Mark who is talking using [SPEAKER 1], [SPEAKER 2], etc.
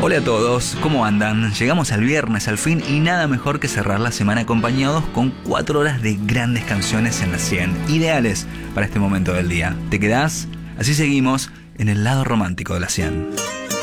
[SPEAKER 1] Hola a todos, ¿cómo andan? Llegamos al viernes al fin y nada mejor que cerrar la semana acompañados con 4 horas de grandes canciones en la 100, ideales para este momento del día. ¿Te quedás? Así seguimos en el lado romántico de la 100.